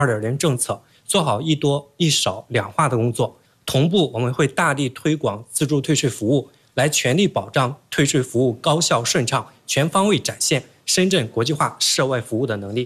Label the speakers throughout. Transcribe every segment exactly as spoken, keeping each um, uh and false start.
Speaker 1: 二点零政策，做好一多一少两化的工作。同步，我们会大力推广自助退税服务，来全力保障退税服务高效顺畅，全方位展现深圳国际化涉外服务的能力。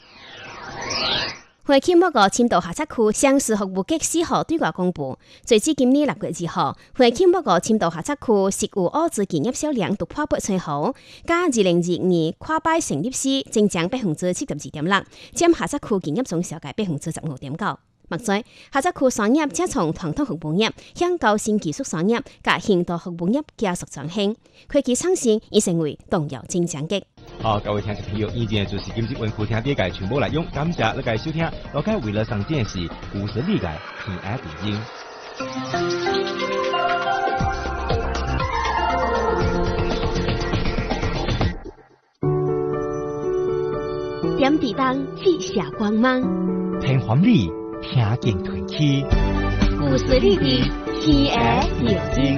Speaker 2: 会期末個簽到下測區上市服務局四號對外公布，截至今年六月二號，會期末個簽到下測區實務澳資企業銷量突破八千號，加二零二二跨擺成立時增長百分之七十二點六，佔下測區企業總銷價百分之十五點九。目前，下測區商業正從傳統服務業向高新技術商業及現代服務業加速轉型，會期創新已成為重要增長極。
Speaker 3: 好，各位聽眾朋友，以前就是今日文庫聽啲嘅全部內容，感謝你嘅收聽。我今為了上電視故事理解偏愛電影。
Speaker 2: 點地燈記下光芒，
Speaker 3: 聽歡里聽見團氣，
Speaker 2: 故事裏的偏愛電影。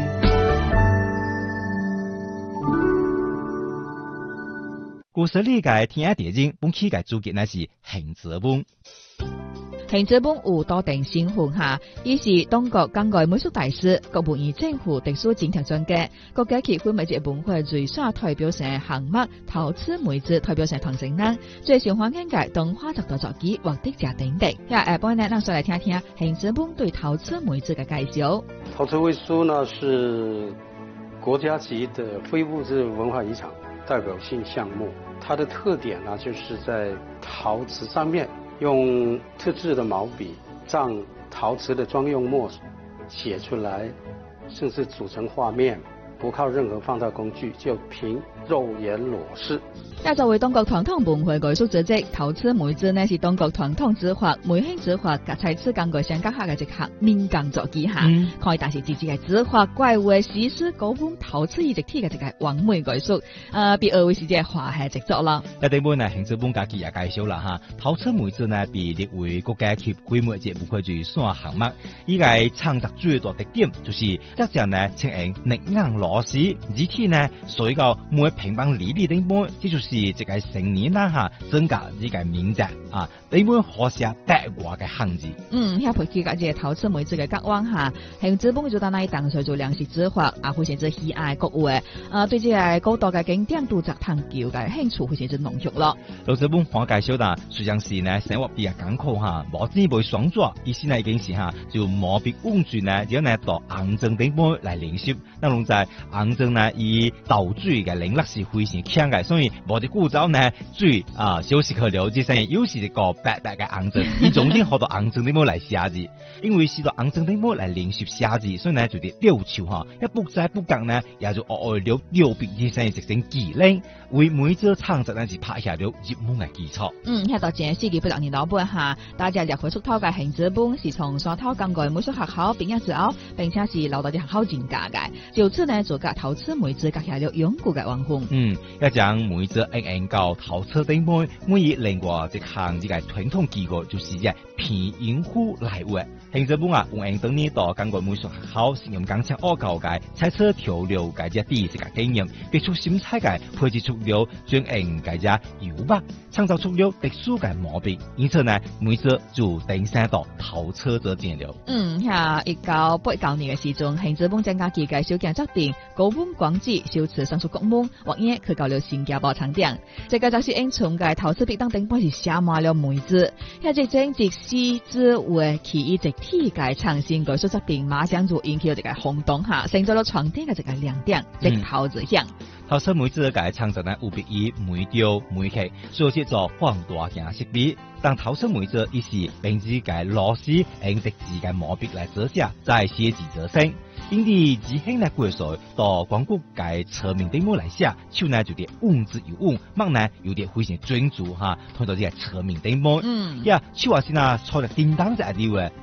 Speaker 3: 故事理解天愛電影，本期嘅主角乃是邢澤邦。
Speaker 4: 邢澤邦有多定身份下，伊是中國港外美術大師，國務院政府特殊政策專家，國家協會美術文化最少代表性項目陶瓷梅子代表性傳承人，最受歡迎嘅動畫製作作機獲得獎等等。下下半呢，讓我來聽聽邢澤邦對陶瓷梅子嘅介紹。
Speaker 5: 陶瓷藝術呢是國家級的非物質文化遺產代表性項目，它的特點呢，就是在陶瓷上面用特製的毛筆，將陶瓷的專用墨寫出來，甚至組成畫面，不靠任何放大工具，就憑肉眼裸視。
Speaker 4: 那作為中國傳統文化藝術組織，陶瓷梅子呢是中國傳統紙畫、梅興紙畫及彩瓷工藝相結合嘅一項民間作技下，嗯、可以達是自己嘅紙畫、怪畫、史詩、古本、陶瓷一體嘅一個完美藝術。呃，被譽為是隻華夏傑作啦。
Speaker 3: 一地本呢，邢澤邦家己也介紹啦哈，陶瓷梅子呢被列為國家級規模嘅文化遺產項目，依個創作最大特點就是這隻呢呈現力硬螺絲，而且呢所以個每平方厘米頂本，這就是一個成年啦哈，增加呢個面積啊，頂本可寫百外嘅漢字。
Speaker 4: 嗯，遐培基個隻陶瓷梅子嘅角往下，邢澤邦就當那當時做糧食紙畫，啊，非常之喜愛國畫，啊，對這個高度嘅經典度值探究嘅興趣非常之濃郁咯。
Speaker 3: 老澤邦講介紹啦，雖然是呢生活比較艱苦哈，無錢袂雙做，意思呢已經是哈就毛筆溫泉呢，然後呢到紅磚頂本來練習，那攏在紅磚呢以倒水嘅能力是非常強嘅，所以無啲古早呢水啊小時可了解生，有時一個白白嘅紅磚，伊總之學到紅磚頂本來寫字，因為是到紅磚頂本來練習寫字，所以呢就啲溜手哈，一不在不講呢，也就學學了溜筆啲生直成技能，為每隻創作呢是拍下了入門嘅基礎。
Speaker 4: 嗯，遐到前四幾百年老輩下，大家入會出頭嘅邢澤邦是從山頭港外美術學校畢業之後，並且是留到啲學校專家嘅，就此呢做個陶瓷梅子結下了永久嘅文化。
Speaker 3: 嗯，一將梅子硬硬到陶瓷頂本，每以另外一項呢個傳統技藝就是一片銀壺來畫。邢澤邦啊，用硬當呢到港外美術學校實驗工廠學教嘅彩色調料嘅只第一個經驗，別出心裁嘅配置出了專硬嘅只油墨，創造出了特殊嘅毛筆，因此呢，梅子就登上到陶瓷這戰了。
Speaker 4: 嗯，遐一九八九年嘅時陣，邢澤邦將家己嘅小件作定高本廣志修辭上述國門，或者去到了新加坡廠店。這個就是因從嘅陶瓷筆當頂本是寫滿了梅子，遐即種即絲之畫其一直體嘅創新藝術作定，馬上就引起了一個轟動下，成咗了傳統嘅一個亮點，即陶瓷香。
Speaker 3: 陶瓷梅子嘅創作呢，有別於梅雕、梅刻，所以做放大鏡識別。當陶瓷梅子，伊是並自嘅螺絲用直字嘅毛筆來折寫，再寫字折聲。因啲字興呢過水到廣告嘅車名頂本來寫，手呢就啲穩字有穩，墨呢有啲非常專注哈，睇到啲車名頂本。嗯，呀，手話先啊，坐喺叮當在啲位。